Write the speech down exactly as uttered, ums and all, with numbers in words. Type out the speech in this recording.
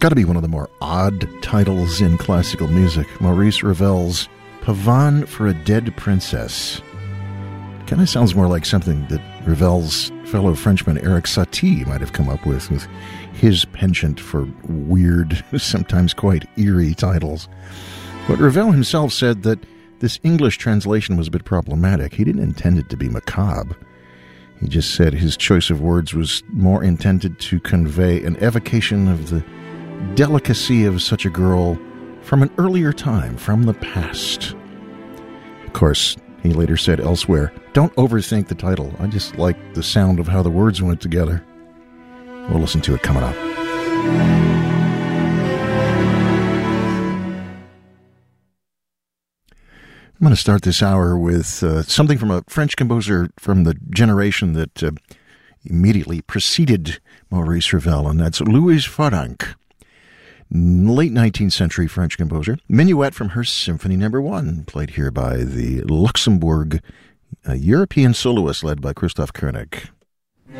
got to be one of the more odd titles in classical music. Maurice Ravel's Pavane for a Dead Princess. Kind of sounds more like something that Ravel's fellow Frenchman Eric Satie might have come up with, with his penchant for weird, sometimes quite eerie titles. But Ravel himself said that this English translation was a bit problematic. He didn't intend it to be macabre. He just said his choice of words was more intended to convey an evocation of the delicacy of such a girl from an earlier time, from the past. Of course, he later said elsewhere, "Don't overthink the title. I just like the sound of how the words went together." We'll listen to it coming up. I'm going to start this hour with uh, something from a French composer from the generation that uh, immediately preceded Maurice Ravel, and that's Louise Farrenc, late nineteenth century French composer. Minuet from her Symphony Number One, played here by the Luxembourg uh, European soloist led by Christoph Koenig.